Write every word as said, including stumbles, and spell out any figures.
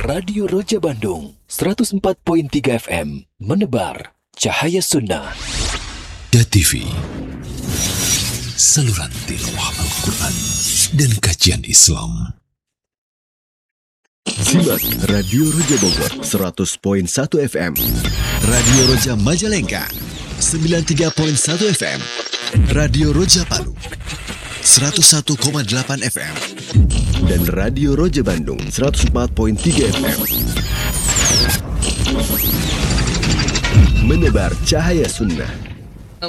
Radio Roja Bandung seratus empat koma tiga F M menebar cahaya sunnah. D A T V, saluran tilawah Al-Quran dan kajian Islam. Simak Radio Roja Bogor seratus koma satu F M, Radio Roja Majalengka sembilan puluh tiga koma satu F M, Radio Roja Palu seratus satu koma delapan F M, dan Radio Roja Bandung seratus empat koma tiga F M. Menebar cahaya sunnah.